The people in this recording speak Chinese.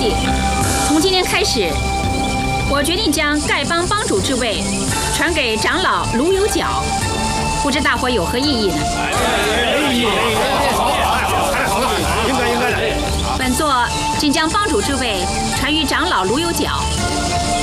弟，从今天开始，我决定将丐帮帮主之位传给长老卢有角，不知大伙有何异议呢？应该的。本座竟将帮主之位传于长老卢有角，